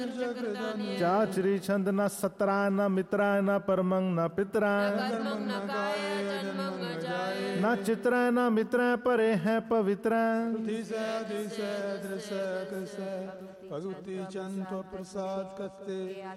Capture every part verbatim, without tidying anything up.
चाचरी छंद न सत्रा न मित्रा न परमंग न पितरा न चित्र न मित्र परे हैं पवित्र भगवती चंद प्रसाद कस्ते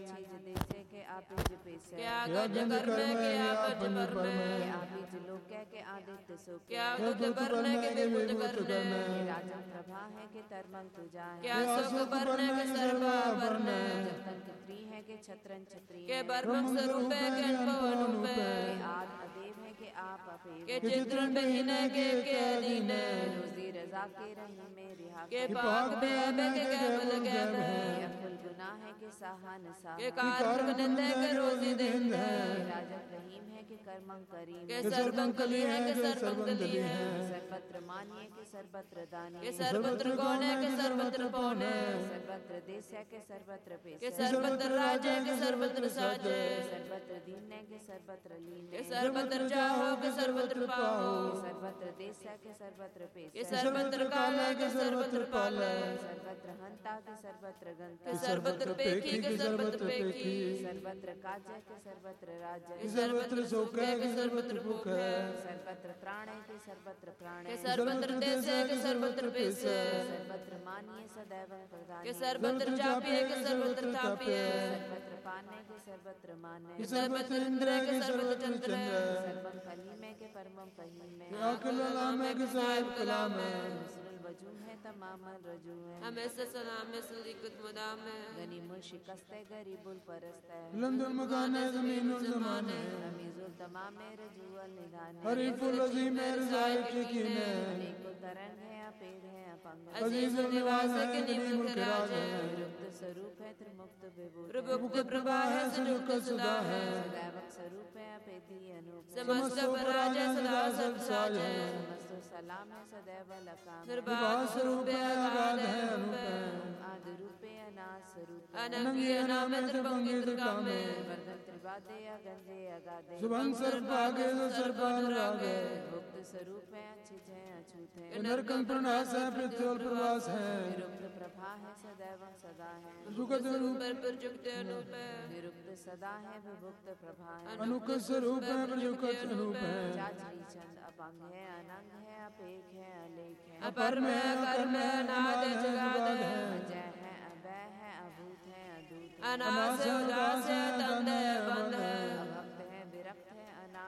क्या गज करने के आप पर में आबिज लोक के आदित्य सो क्या गज करने के विभुत करने राजा प्रभा है के तरमंग तुजा है क्या सुख करने के सर्वा वरने जतन त्रि है के छत्रन छत्री के बर्मक स्वरूप है के अनुभव रूप है आद अदेव है के आप अपे के चित्रण बहिने के के अधीन रोजी रजा के रही में रिहा के पाक में अबे के केवल केव है फुल गुनाह है के सहान सा के कारक निंदे के रोजी दिन है राजा रहीम है के कर्मं करीम के सर्वंकली है के सर्वंकली है सर्वत्र मानिए के सर्वत्र दानी के सर्वत्र कौन है के सर्वत्र कौन है सर्वत्र देश है के सर्वत्र पेश के सर्वत्र राज है के सर्वत्र साज सर्वत्र दीन है के सर्वत्र लीन के सर्वत्र चाहो के सर्वत्र पाओ सर्वत्र देश है के सर्वत्र पेश के सर्वत्र काल है के सर्वत्र पाल सर्वत्र हंता के सर्वत्र गंता के सर्वत्र पेखी के सर्वत्र पेखी सर्वत्र काज है के सर्वत्र राज्य सर्वत्र सुख है के सर्वत्र भूख है सर्वत्र त्राण है के सर्वत्र प्राण के सर्वत्र देश है के सर्वत्र पेश सर्वत्र मानिए सदैव प्रदान के सर्वत्र जापिए के सर्वत्र तापिए सर्वत्र पाने के सर्वत्र माने सर्वत्र इंद्र के सर्वत्र चंद्र सर्वम कली में के परमम पहिम में अकल नाम है के साहिब कलाम है वजू है तमाम रजू है हमें से सलाम में सुलिकुत मुदाम है गनी मुर्शी कस्ते गरीबुल परस्ते लंदन मकाने जमीनुल जमाने रमीजुल तमाम रजू अल निदान हरीफुल अजीम रजाइब यकीने अनेकुल तरन है अपेद है अपंग अजीजुल निवास है के निमुख राज है रुक्त स्वरूप है त्रिमुक्त विभु मुक्त प्रभा है सनुक सुधा है सदैवक स्वरूप है अपेदी अनूप समस्त पराज है सदा सब साज है समस्त सलाम है सदैव लकाम स्वरूप है आगाध है अनूप है आदि रूप है अनास स्वरूप अनंगी अनाम त्रिभंगी त्रिकामे वर्धन त्रिवादे अगंधे अगाधे सुभं सर्वागे सर्वानुरागे मुक्त स्वरूप है अच्छित है अछूत है नरकं प्रणास है पृथ्वी प्रवास है निरुक्त प्रभा है सदैव सदा है सुखद रूप है प्रयुक्त अनूप है निरुक्त सदा है विभुक्त प्रभा है अनुक स्वरूप है प्रयुक्त अनूप है चाचरी चंद अपंग है अनंग है अपेख है अलेख है अपर में कर्म है नाद जगाद है अजय है अभय है अभूत है अदूत अनास उदास है